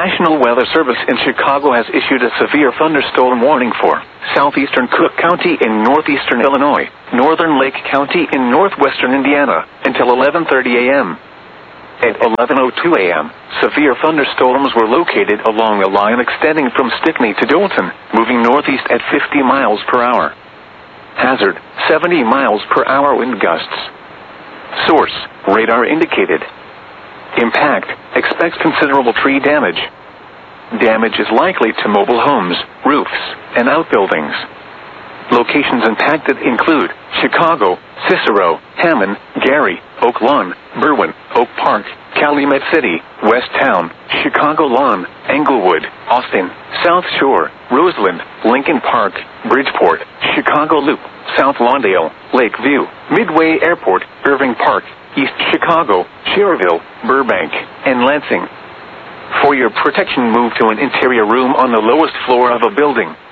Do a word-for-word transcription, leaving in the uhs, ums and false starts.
National Weather Service in Chicago has issued a severe thunderstorm warning for southeastern Cook County in northeastern Illinois, northern Lake County in northwestern Indiana, until eleven thirty a.m. At eleven oh two a.m., severe thunderstorms were located along a line extending from Stickney to Dolton, moving northeast at fifty miles per hour. Hazard, seventy miles per hour wind gusts. Source, radar indicated. Impact, expects considerable tree damage. Damage is likely to mobile homes, roofs, and outbuildings. Locations impacted include Chicago, Cicero, Hammond, Gary, Oak Lawn, Berwyn, Oak Park, Calumet City, West Town, Chicago Lawn, Englewood, Austin, South Shore, Roseland, Lincoln Park, Bridgeport, Chicago Loop, South Lawndale, Lakeview, Midway Airport, Irving Park, East Chicago, Cherville, Burbank, and Lansing. For your protection, move to an interior room on the lowest floor of a building.